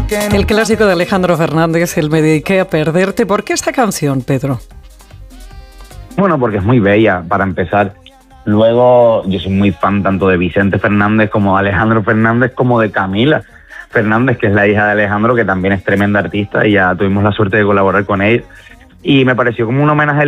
El clásico de Alejandro Fernández, el Me dediqué a perderte. ¿Por qué esta canción, Pedro? Bueno, porque es muy bella, para empezar. Luego, yo soy muy fan tanto de Vicente Fernández como de Alejandro Fernández, como de Camila Fernández, que es la hija de Alejandro, que también es tremenda artista, y ya tuvimos la suerte de colaborar con ella. Y me pareció como un homenaje